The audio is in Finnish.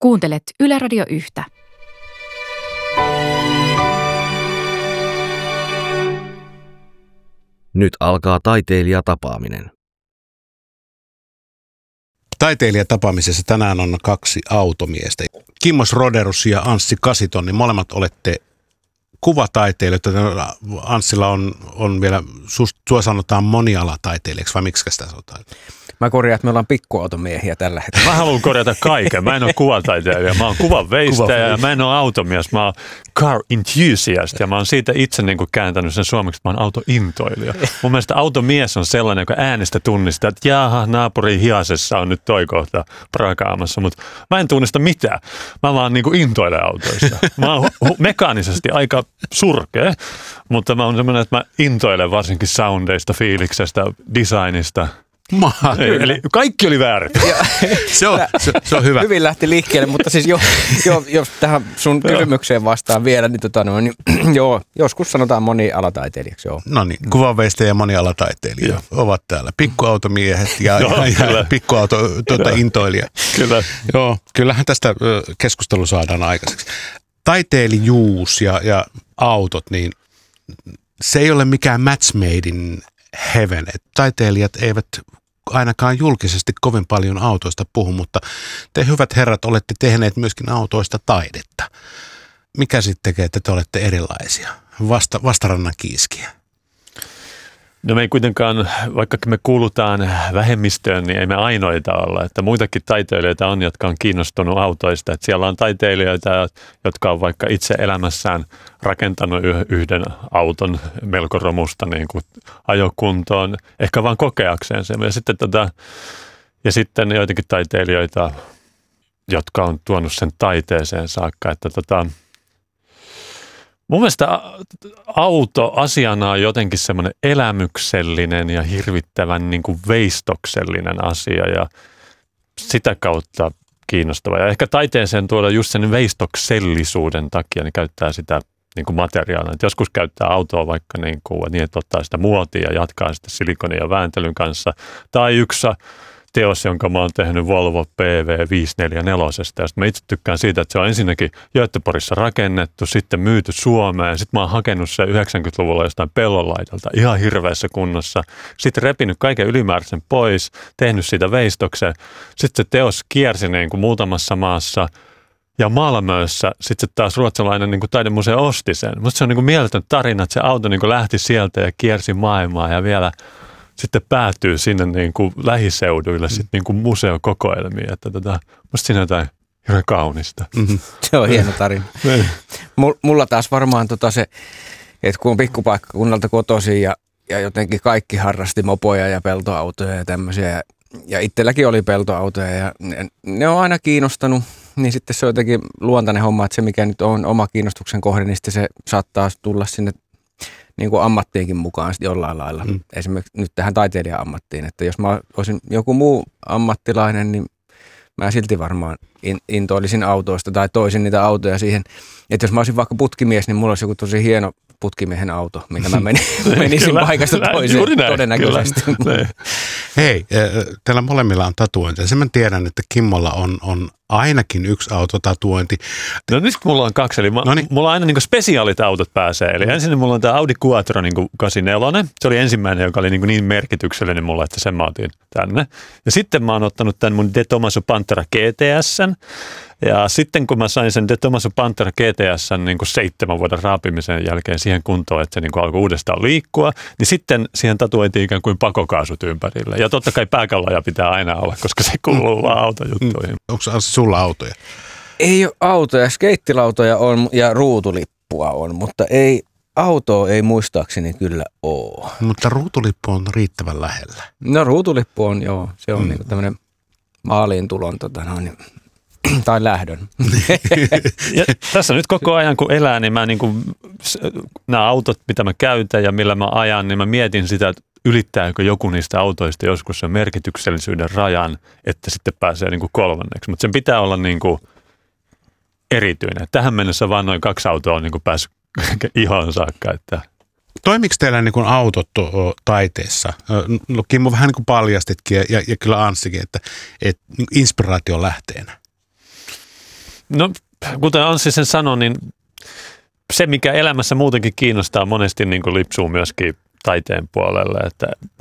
Kuuntelet Yle Radio 1. Nyt alkaa taiteilijatapaaminen. Taiteilijatapaamisessa tänään on 2 automiestä. Kimmo Roderus ja Anssi Kasiton, niin molemmat olette kuvataiteilijoita. Anssilla on vielä, sua sanotaan monialataiteilijaksi, vai miksi sitä sanotaan? Mä korjaan, että me ollaan pikkuautomiehiä tällä hetkellä. Mä haluan korjata kaiken. Mä en ole kuvataiteilija, mä oon kuvanveistäjä ja mä en ole automies. Mä oon car enthusiast ja mä oon siitä itse niin kuin kääntänyt sen suomeksi, että mä oon autointoilija. Mun mielestä automies on sellainen, joka äänestä tunnistaa, että jaha, naapurin hiasessa on nyt toi kohta prakaamassa, mutta mä en tunnista mitään. Mä vaan niin kuin intoilen autoista. Mä oon mekaanisesti aika surkea, mutta mä oon semmoinen, että mä intoilen varsinkin soundeista, fiiliksestä, designista. Eli kaikki oli väärin. Se on hyvä. Hyvin lähti liikkeelle, mutta siis jos tähän sun kysymykseen vastaan vielä, niin, joo, joskus sanotaan monialataiteilijaksi. Joo. No niin, kuvanveistäjä ja monialataiteilija ovat täällä. Pikkuautomiehet ja intoilija. Kyllä. Joo, kyllähän tästä keskustelu saadaan aikaiseksi. Taiteilijuus ja autot, niin se ei ole mikään match made in heaven. Et taiteilijat eivät ainakaan julkisesti kovin paljon autoista puhu, mutta te hyvät herrat olette tehneet myöskin autoista taidetta. Mikä sitten tekee, että te olette erilaisia? Vastarannan kiiskiä. No me ei kuitenkaan, vaikka me kuulutaan vähemmistöön, niin ei me ainoita olla. Että muitakin taiteilijoita on, jotka on kiinnostunut autoista. Että siellä on taiteilijoita, jotka on vaikka itse elämässään rakentanut yhden auton melko romusta niin kuin ajokuntoon, ehkä vaan kokeakseen sen. Ja sitten joitakin taiteilijoita, jotka on tuonut sen taiteeseen saakka. Että mun mielestä auto asiana on jotenkin semmoinen elämyksellinen ja hirvittävän niin kuin veistoksellinen asia ja sitä kautta kiinnostava. Ja ehkä taiteeseen tuoda just sen veistoksellisuuden takia, niin käyttää sitä niin kuin materiaalina. Et joskus käyttää autoa vaikka niin, että ottaa sitä muotia ja jatkaa sitä silikonin ja vääntelyn kanssa. Tai yksi teos, jonka mä oon tehnyt Volvo PV544. Ja mä itse tykkään siitä, että se on ensinnäkin Göteborgissa rakennettu, sitten myyty Suomeen. Ja sitten mä oon hakenut se 90-luvulla jostain pellonlaidalta ihan hirveässä kunnossa. Sitten repinyt kaiken ylimääräisen pois, tehnyt siitä veistoksen. Sitten se teos kiersi niin kuin muutamassa maassa. Ja Malmössä sitten taas ruotsalainen niin kuin taidemuseo osti sen. Mutta se on niin kuin mieletön tarina, että se auto niin kuin lähti sieltä ja kiersi maailmaa ja vielä sitten päätyy sinne niin kuin lähiseuduille sitten niin kuin museokokoelmiin. Että musta siinä on jotain hirveän kaunista. Mm-hmm. Se on hieno tarina. Mulla taas varmaan se, että kun on pikkupaikkakunnalta kotoisin ja jotenkin kaikki harrasti mopoja ja peltoautoja ja tämmöisiä. Ja itselläkin oli peltoautoja ja ne on aina kiinnostanut. Niin sitten se on jotenkin luontainen homma, että se mikä nyt on oma kiinnostuksen kohde, niin sitten se saattaa tulla sinne niin kuin ammattiinkin mukaan jollain lailla. Esimerkiksi nyt tähän taiteilija-ammattiin, että jos mä olisin joku muu ammattilainen, niin mä silti varmaan intoilisin autoista tai toisin niitä autoja siihen. Että jos mä olisin vaikka putkimies, niin mulla olisi joku tosi hieno putkimiehen auto, minkä mä menisin paikasta toiseen todennäköisesti. Hei, teillä molemmilla on tatuointi. Sen mä tiedän, että Kimmolla on ainakin yksi autotatuointi. No nyt mulla on 2, eli mulla aina niin kuin spesiaalit autot pääsee. Eli ensin mulla on tämä Audi Quattro niin kuin 84. Se oli ensimmäinen, joka oli niin merkityksellinen mulla, että sen mä otin tänne. Ja sitten mä oon ottanut tämän mun De Tomaso Pantera GTS:n. Ja sitten kun mä sain sen De Tomaso Pantera GTS:n niin kuin 7 vuoden raapimisen jälkeen siihen kuntoon, että se niin kuin alkoi uudestaan liikkua, niin sitten siihen tatuoitiin ikään kuin pakokaasut ympärille. Ja totta kai pääkalloja pitää aina olla, koska se kuuluu vaan autojuttuihin. Onko sulla autoja? Ei ole autoja, skeittilautoja on ja ruutulippua on, mutta autoa ei muistaakseni kyllä ole. Mutta ruutulippu on riittävän lähellä. No ruutulippu on, joo. Se on niinku tämmöinen maaliintulon tai lähdön. Ja tässä nyt koko ajan kun elää, niin mä nämä autot, mitä mä käytän ja millä mä ajan, niin mä mietin sitä, että ylittääkö joku niistä autoista joskus sen merkityksellisyyden rajan, että sitten pääsee niin kuin 3. Mutta sen pitää olla niin kuin erityinen. Tähän mennessä vaan noin 2 autoa on niin kuin päässyt ihoon saakka. Että toimiko teillä niin kuin autot taiteessa? No Kimmo vähän niin kuin paljastitkin ja kyllä Anssikin, että inspiraation lähteenä. No, kuten Anssi sen sanoi, niin se, mikä elämässä muutenkin kiinnostaa, monesti niin kuin lipsuu myöskin taiteen puolelle. Että